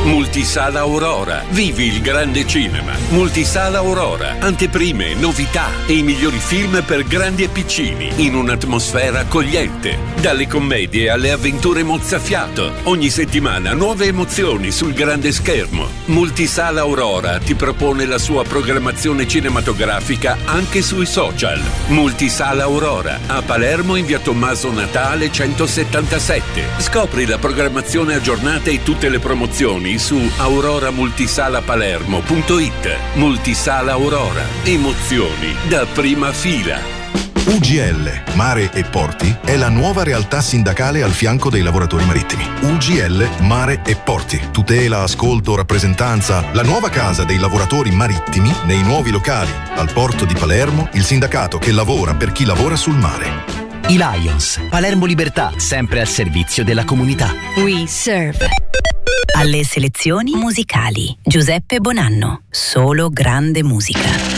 Multisala Aurora. Vivi il grande cinema. Multisala Aurora. Anteprime, novità e i migliori film per grandi e piccini in un'atmosfera accogliente. Dalle commedie alle avventure mozzafiato. Ogni settimana nuove emozioni sul grande schermo. Multisala Aurora ti propone la sua programmazione cinematografica anche sui social. Multisala Aurora a Palermo in via Tommaso Natale 177. Scopri la programmazione aggiornata e tutte le promozioni su auroramultisalapalermo.it. Multisala Aurora. Emozioni da prima fila. UGL, Mare e Porti, è la nuova realtà sindacale al fianco dei lavoratori marittimi. UGL, Mare e Porti. Tutela, ascolto, rappresentanza. La nuova casa dei lavoratori marittimi nei nuovi locali. Al porto di Palermo, il sindacato che lavora per chi lavora sul mare. I Lions, Palermo Libertà, sempre al servizio della comunità. We Serve. Alle selezioni musicali Giuseppe Bonanno, solo grande musica.